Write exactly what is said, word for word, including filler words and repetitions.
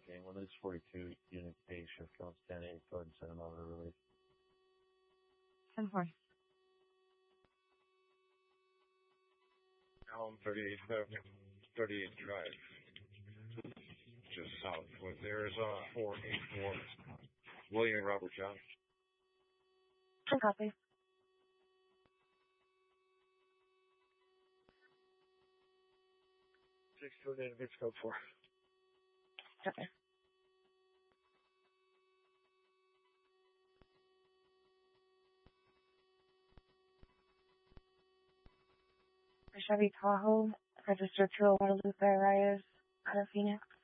Okay, one of these forty-two unit pay shift on stand eight, go ahead and send them over to relief. ten four. Elm thirty-eight, thirty-eight Drive. Just southwest Arizona four eight four. William Robert John. ten copy. six two eight, it's code four. Okay. Chevy Tahoe, registered to a Guadalupe Reyes out of Phoenix.